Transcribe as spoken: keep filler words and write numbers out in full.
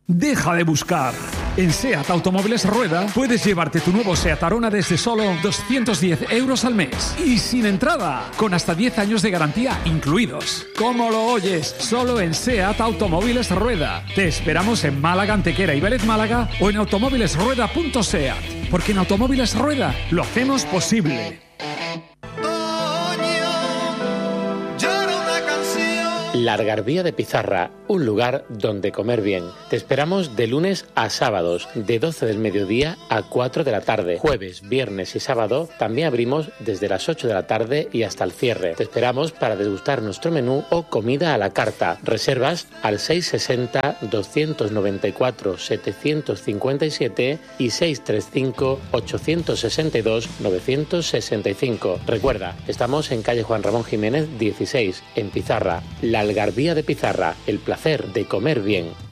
Deja de buscar. En SEAT Automóviles Rueda puedes llevarte tu nuevo SEAT Arona desde solo doscientos diez euros al mes. Y sin entrada, con hasta diez años de garantía incluidos. ¿Cómo lo oyes? Solo en SEAT Automóviles Rueda. Te esperamos en Málaga, Antequera y Vélez Málaga o en automóvilesrueda punto seat. Porque en Automóviles Rueda lo hacemos posible. La Algarvía de Pizarra, un lugar donde comer bien. Te esperamos de lunes a sábados, de doce del mediodía a cuatro de la tarde. Jueves, viernes y sábado también abrimos desde las ocho de la tarde y hasta el cierre. Te esperamos para degustar nuestro menú o comida a la carta. Reservas al seiscientos sesenta, doscientos noventa y cuatro, setecientos cincuenta y siete y seiscientos treinta y cinco, ochocientos sesenta y dos, novecientos sesenta y cinco. Recuerda, estamos en calle Juan Ramón Jiménez dieciséis, en Pizarra. La Algarvía de Pizarra, el placer de comer bien.